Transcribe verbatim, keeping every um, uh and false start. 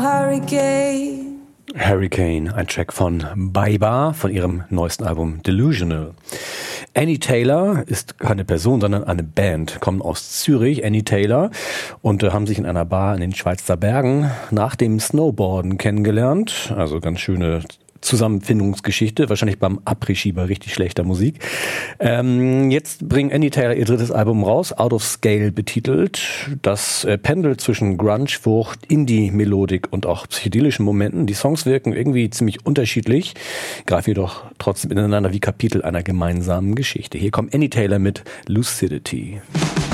Hurricane. Hurricane, ein Track von Baiba von ihrem neuesten Album Delusional. Annie Taylor ist keine Person, sondern eine Band, kommen aus Zürich, Annie Taylor, und äh, haben sich in einer Bar in den Schweizer Bergen nach dem Snowboarden kennengelernt. Also ganz schöne Zusammenfindungsgeschichte, wahrscheinlich beim Après-Ski bei richtig schlechter Musik. Ähm, jetzt bringt Annie Taylor ihr drittes Album raus, Out of Scale betitelt. Das äh, pendelt zwischen Grunge-Wucht, Indie-Melodik und auch psychedelischen Momenten. Die Songs wirken irgendwie ziemlich unterschiedlich, greifen jedoch trotzdem ineinander wie Kapitel einer gemeinsamen Geschichte. Hier kommt Annie Taylor mit Lucidity.